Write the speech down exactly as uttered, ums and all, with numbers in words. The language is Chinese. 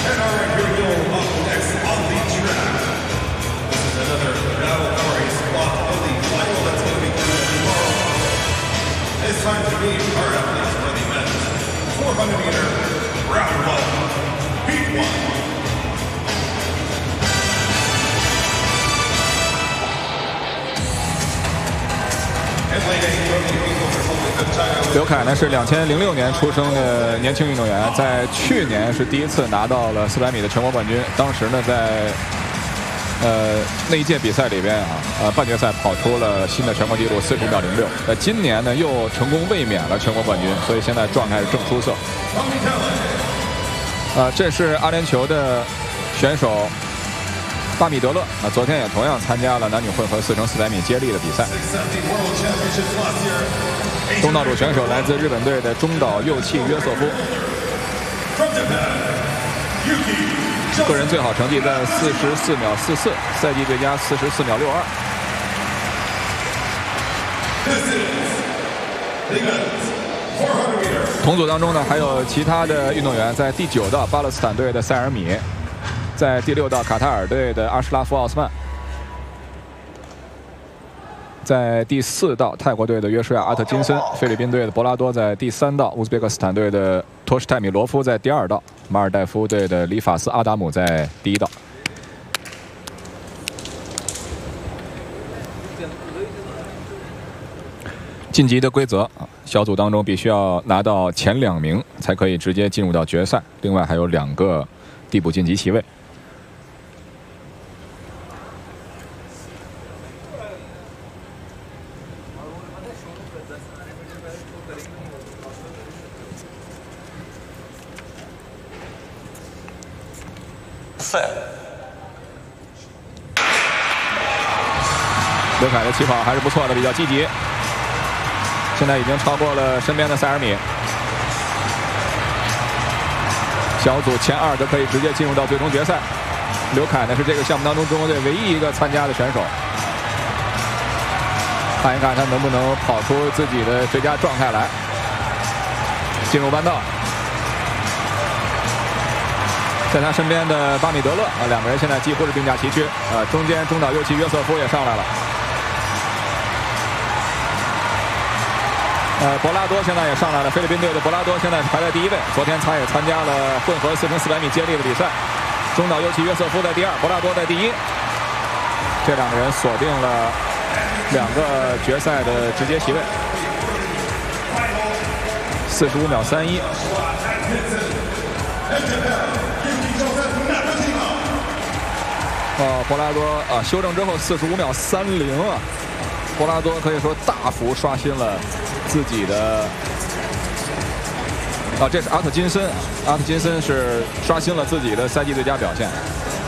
It's time to meet our athletes for the men's four hundred meter round one, heat one. And ladies, 刘凯呢是两千零六年出生的年轻运动员，在去年是第一次拿到了四百米的全国冠军。当时呢，在呃那一届比赛里边啊，呃半决赛跑出了新的全国纪录四十五秒零六。呃，今年呢又成功卫冕了全国冠军，所以现在状态是正出色。啊、呃，这是阿联酋的选手巴米德勒啊，昨天也同样参加了男女混合四乘四百米接力的比赛。东道主选手来自日本队的中岛佑气约瑟夫，个人最好成绩在四十四秒四四，赛季最佳四十四秒六二。同组当中呢，还有其他的运动员，在第九道巴勒斯坦队的塞尔米，在第六道卡塔尔队的阿什拉夫奥斯曼，在第四道泰国队的约书亚阿特金森，菲律宾队的博拉多在第三道，乌兹别克斯坦队的托什泰米罗夫在第二道，马尔代夫队的里法斯阿达姆在第一道。晋级的规则啊，小组当中必须要拿到前两名才可以直接进入到决赛，另外还有两个递补晋级席位。刘凯的起跑还是不错的，比较积极。现在已经超过了身边的塞尔米，小组前二个可以直接进入到最终决赛。刘凯呢是这个项目当中中国队唯一一个参加的选手，看一看他能不能跑出自己的最佳状态来。进入弯道，在他身边的巴米德勒啊，两个人现在几乎是并驾齐驱啊，中间中岛佑气约瑟夫也上来了。呃，博拉多现在也上来了，菲律宾队的博拉多现在是排在第一位。昨天他也参加了混合四乘四百米接力的比赛。中岛佑气约瑟夫在第二，博拉多在第一。这两个人锁定了两个决赛的直接席位。四十五秒三一。哦，博拉多啊，修正之后四十五秒三零啊。博拉多可以说大幅刷新了自己的啊，这是阿特金森，阿特金森是刷新了自己的赛季最佳表现。